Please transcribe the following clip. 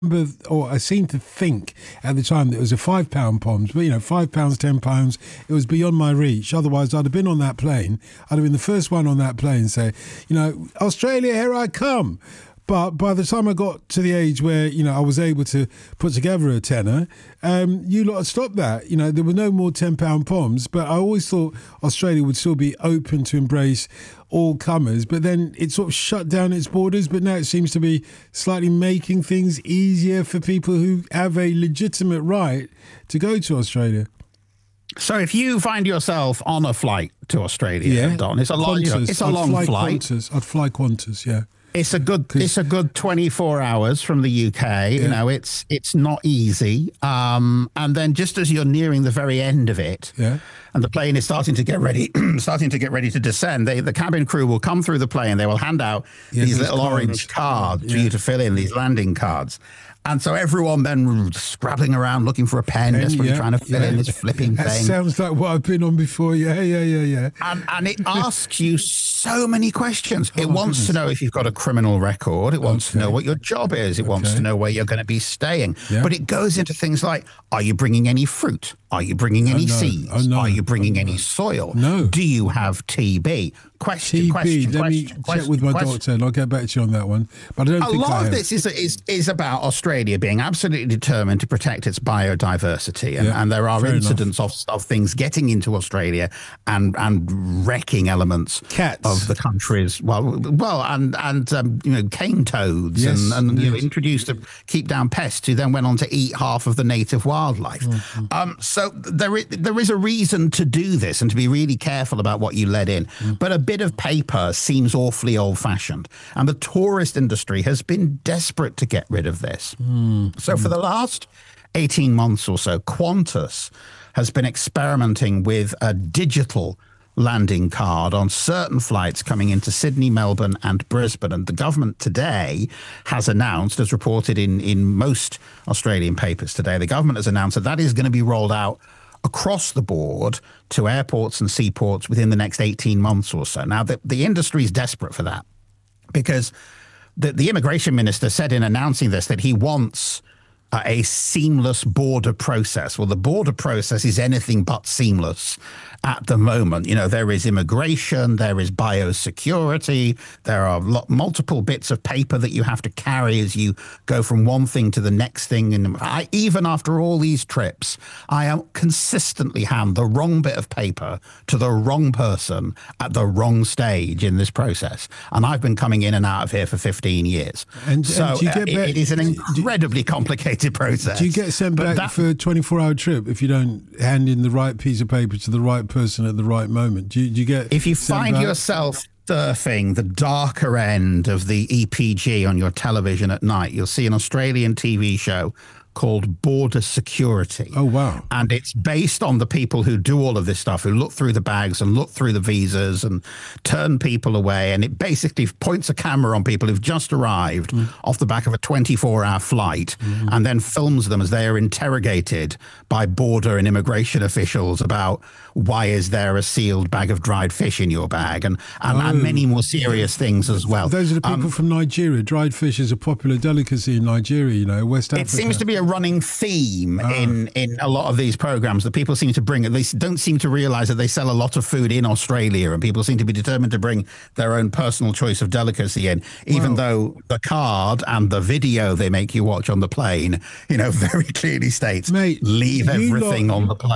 or I seem to think at the time that it was a £5 poms, but £5, £10, it was beyond my reach. Otherwise, I'd have been on that plane. I'd have been the first one on that plane say, Australia, here I come. But by the time I got to the age where, I was able to put together a tenner, you lot had stopped that. There were no more £10 poms, but I always thought Australia would still be open to embrace all comers. But then it sort of shut down its borders. But now it seems to be slightly making things easier for people who have a legitimate right to go to Australia. So if you find yourself on a flight to Australia, Don, it's a long flight. I'd fly Qantas, yeah. It's a good 24 hours from the UK. Yeah. It's not easy. And then just as you're nearing the very end of it, and the plane is starting to get ready to descend, the cabin crew will come through the plane. They will hand out these little orange cards for you to fill in, these landing cards. And so everyone then scrabbling around looking for a pen, desperately trying to fill in this flipping thing. That sounds like what I've been on before. Yeah. And it asks you so many questions. It wants to know if you've got a criminal record. It wants to know what your job is. It wants to know where you're going to be staying. Yeah. But it goes into things like, are you bringing any fruit? Are you bringing any seeds? Are you bringing any soil? No. Do you have TB? Question. Let me check with my doctor and I'll get back to you on that one. But I don't think a lot of this is about Australia being absolutely determined to protect its biodiversity. And there are incidents of things getting into Australia and wrecking elements of the country's cane toads and introduced to keep down pests who then went on to eat half of the native wildlife. So there is a reason to do this and to be really careful about what you let in. But a bit of paper seems awfully old-fashioned, and the tourist industry has been desperate to get rid of this. So for the last 18 months or so, Qantas has been experimenting with a digital landing card on certain flights coming into Sydney, Melbourne and Brisbane. And the government today has announced, as reported in most Australian papers today, the government has announced that is going to be rolled out across the board to airports and seaports within the next 18 months or so. Now, the industry is desperate for that because the immigration minister said in announcing this that he wants a seamless border process. Well, the border process is anything but seamless at the moment. There is immigration, there is biosecurity, there are multiple bits of paper that you have to carry as you go from one thing to the next thing. And even after all these trips, I am consistently hand the wrong bit of paper to the wrong person at the wrong stage in this process. And I've been coming in and out of here for 15 years. It is an incredibly complicated process. Do you get sent back for a 24-hour trip if you don't hand in the right piece of paper to the right person at the right moment? Do you get? If you find yourself surfing the darker end of the EPG on your television at night, you'll see an Australian TV show called Border Security. Oh, wow. And it's based on the people who do all of this stuff, who look through the bags and look through the visas and turn people away. And it basically points a camera on people who've just arrived off the back of a 24-hour flight and then films them as they are interrogated by border and immigration officials about why is there a sealed bag of dried fish in your bag and many more serious things as well. Those are the people from Nigeria. Dried fish is a popular delicacy in Nigeria, West Africa. It seems to be a running theme in a lot of these programs that people seem to bring. They don't seem to realize that they sell a lot of food in Australia and people seem to be determined to bring their own personal choice of delicacy in, even though the card and the video they make you watch on the plane, very clearly states, leave everything on the plane.